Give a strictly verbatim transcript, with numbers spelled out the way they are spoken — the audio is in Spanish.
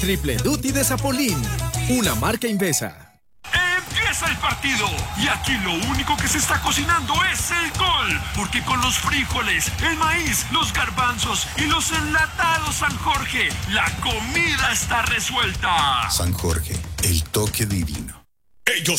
Triple Duty de Zapolín, una marca Invesa. Empieza el partido y aquí lo único que se está cocinando es el gol, porque con los frijoles, el maíz, los garbanzos y los enlatados San Jorge, la comida está resuelta. San Jorge, el toque divino. Ellos